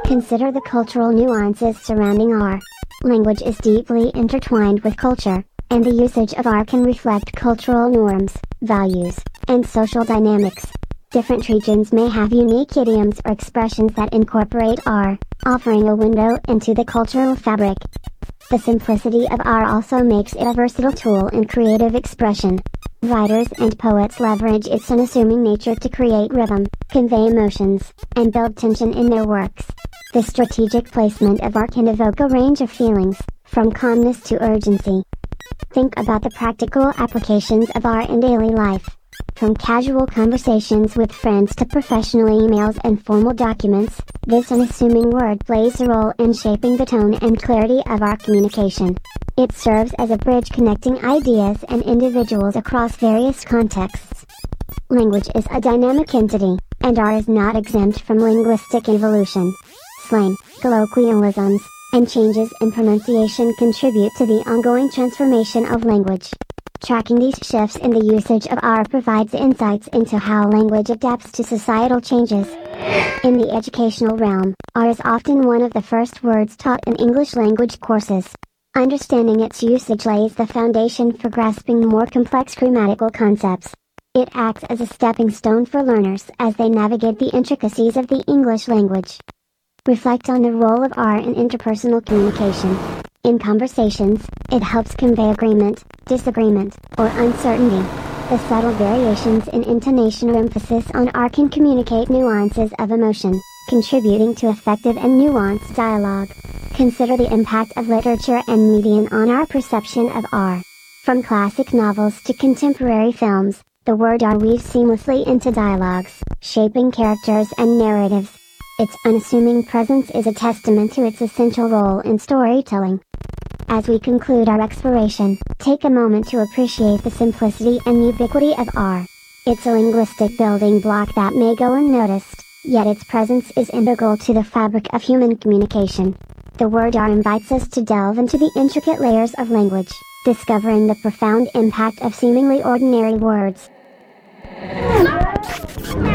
Consider the cultural nuances surrounding R. Language is deeply intertwined with culture, and the usage of R can reflect cultural norms, values, and social dynamics. Different regions may have unique idioms or expressions that incorporate R, offering a window into the cultural fabric. The simplicity of R also makes it a versatile tool in creative expression. Writers and poets leverage its unassuming nature to create rhythm, convey emotions, and build tension in their works. The strategic placement of R can evoke a range of feelings, from calmness to urgency. Think about the practical applications of R in daily life. From casual conversations with friends to professional emails and formal documents, this unassuming word plays a role in shaping the tone and clarity of our communication. It serves as a bridge connecting ideas and individuals across various contexts. Language is a dynamic entity, and R is not exempt from linguistic evolution. Slang, colloquialisms, and changes in pronunciation contribute to the ongoing transformation of language. Tracking these shifts in the usage of R provides insights into how language adapts to societal changes. In the educational realm, R is often one of the first words taught in English language courses. Understanding its usage lays the foundation for grasping more complex grammatical concepts. It acts as a stepping stone for learners as they navigate the intricacies of the English language. Reflect on the role of R in interpersonal communication. In conversations, it helps convey agreement, disagreement, or uncertainty. The subtle variations in intonation or emphasis on R can communicate nuances of emotion, contributing to effective and nuanced dialogue. Consider the impact of literature and media on our perception of R. From classic novels to contemporary films, the word R weaves seamlessly into dialogues, shaping characters and narratives. Its unassuming presence is a testament to its essential role in storytelling. As we conclude our exploration, take a moment to appreciate the simplicity and ubiquity of R. It's a linguistic building block that may go unnoticed, yet its presence is integral to the fabric of human communication. The word R invites us to delve into the intricate layers of language, discovering the profound impact of seemingly ordinary words.